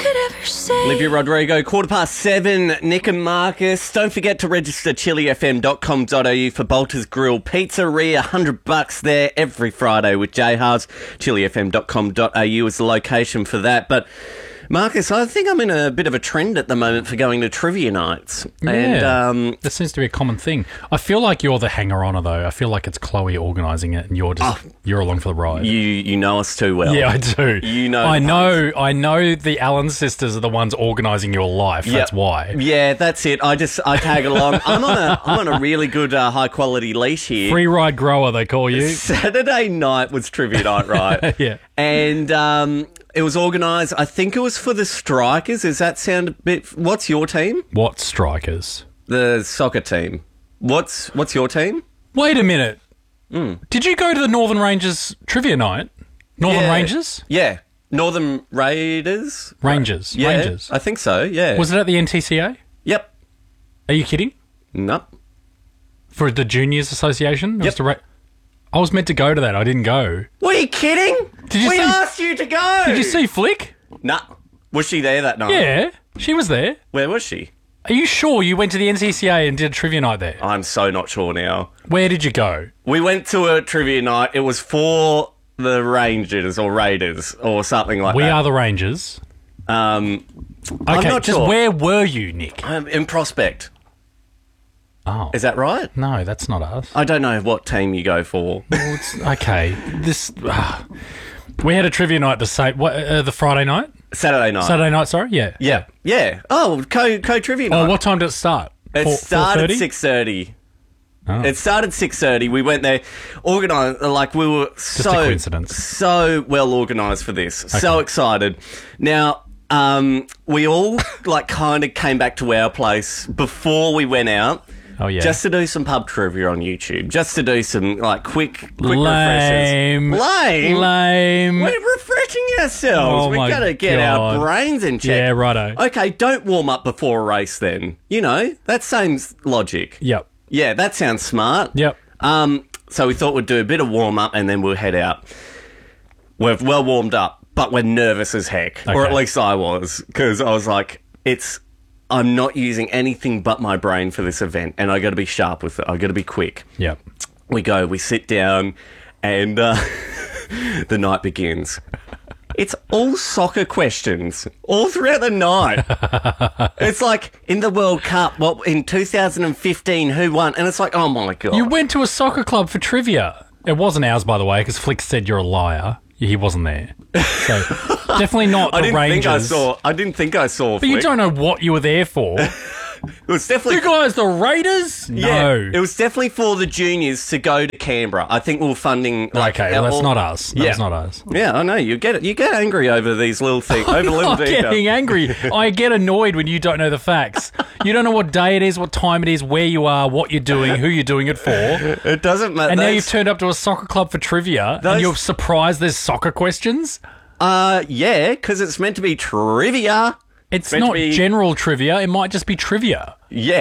Olivia Rodrigo, 7:15, Nick and Marcus. Don't forget to register chilifm.com.au for Bolter's Grill Pizzeria. $100 there every Friday with J-Halves. chilifm.com.au is the location for that. But Marcus, I think I'm in a bit of a trend at the moment for going to trivia nights. Yeah, and that seems to be a common thing. I feel like you're the hanger-oner, though. I feel like it's Chloe organising it, and you're along for the ride. you know us too well. Yeah, I do. You know, I know. The Allen sisters are the ones organising your life. Yep. That's why. Yeah, that's it. I tag along. I'm on a really good high quality leash here. Free ride grower, they call you. Saturday night was trivia night, right? Yeah. And it was organised, I think it was for the Strikers. Does that sound a bit... What's your team? What Strikers? The soccer team. What's your team? Wait a minute. Did you go to the Northern Rangers trivia night? Northern Rangers? Yeah. Northern Raiders? Rangers. Yeah, Rangers. I think so, yeah. Was it at the NTCA? Yep. Are you kidding? No. For the Juniors Association? Yep. I was meant to go to that. I didn't go. What, are you kidding? We asked you to go. Did you see Flick? Nah. Was she there that night? Yeah, she was there. Where was she? Are you sure you went to the NCCA and did a trivia night there? I'm so not sure now. Where did you go? We went to a trivia night. It was for the Rangers or Raiders or something like that. We are the Rangers. Okay, I'm not sure. Where were you, Nick? In Prospect. Oh. Is that right? No, that's not us. I don't know what team you go for. Well, okay. We had a trivia night the Friday night? Saturday night. Saturday night, sorry? Yeah. Yeah. Yeah. Oh, co-trivia night. Oh, what time did it start? It started 6:30. 6:30. Oh. It started 6:30. We went there, organised, like we were Just a coincidence. so well organised for this. Okay. So excited. Now, we all like kind of came back to our place before we went out. Oh, yeah. Just to do some pub trivia on YouTube. Just to do some, like, quick Lame. refreshers. Lame. We're refreshing ourselves. Oh, We've got to get our brains in check. Yeah, righto. Okay, don't warm up before a race then. You know, that seems logic. Yep. Yeah, that sounds smart. Yep. So we thought we'd do a bit of warm-up and then we'll head out. We're well warmed up, but we're nervous as heck. Okay. Or at least I was, because I was like, I'm not using anything but my brain for this event, and I got to be sharp with it. I got to be quick. Yep. We sit down, and the night begins. It's all soccer questions all throughout the night. It's like in the World Cup, in 2015, who won? And it's like, oh my God. You went to a soccer club for trivia. It wasn't ours, by the way, because Flick said you're a liar. He wasn't there. So definitely not the Rangers. I didn't think I saw But you don't know what you were there for. It was definitely... You guys, the Raiders? No. Yeah, it was definitely for the juniors to go to Canberra. I think we were funding... Okay, well, that's not us. That's not us. Yeah, I know. You get it. You get angry over these little things. Over little details. I'm getting angry. I get annoyed when you don't know the facts. You don't know what day it is, what time it is, where you are, what you're doing, who you're doing it for. It doesn't matter. And now you've turned up to a soccer club for trivia and you're surprised there's soccer questions? Yeah, because it's meant to be trivia. It's not general trivia. It might just be trivia. Yeah.